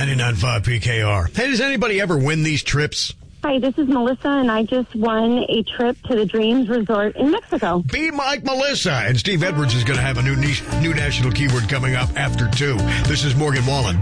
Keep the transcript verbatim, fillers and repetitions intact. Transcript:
ninety-nine point five P K R. Hey, does anybody ever win these trips? Hi, this is Melissa, and I just won a trip to the Dreams Resort in Mexico. Be Mike Melissa. And Steve Edwards is going to have a new niche, new national keyword coming up after two. This is Morgan Wallen.